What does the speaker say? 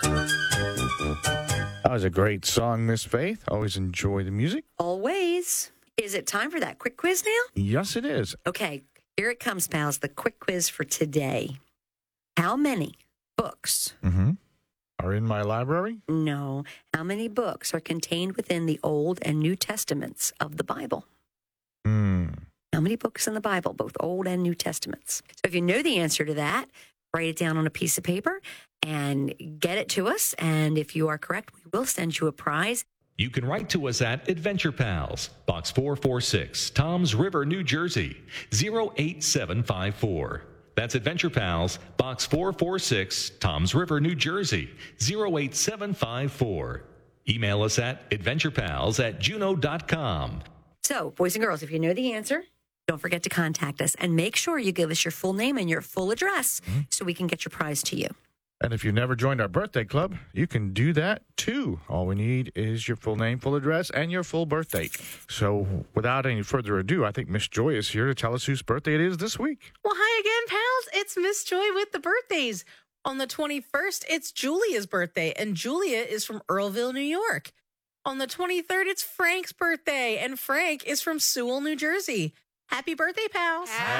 That was a great song, Miss Faith. Always enjoy the music. Always. Is it time for that quick quiz now? Yes, it is. Okay, here it comes, pals. The quick quiz for today. How many books? Are in my library? No. How many books are contained within the Old and New Testaments of the Bible? How many books in the Bible, both Old and New Testaments? So if you know the answer to that, write it down on a piece of paper and get it to us. And if you are correct, we will send you a prize. You can write to us at Adventure Pals, Box 446, Toms River, New Jersey, 08754. That's Adventure Pals, Box 446, Toms River, New Jersey, 08754. Email us at adventurepals@juno.com. So, boys and girls, if you know the answer, don't forget to contact us and make sure you give us your full name and your full address so we can get your prize to you. And if you've never joined our birthday club, you can do that too. All we need is your full name, full address, and your full birthday. So without any further ado, I think Miss Joy is here to tell us whose birthday it is this week. Well, hi again, pals. It's Miss Joy with the birthdays. On the 21st, it's Julia's birthday, and Julia is from Earlville, New York. On the 23rd, it's Frank's birthday, and Frank is from Sewell, New Jersey. Happy birthday, pals.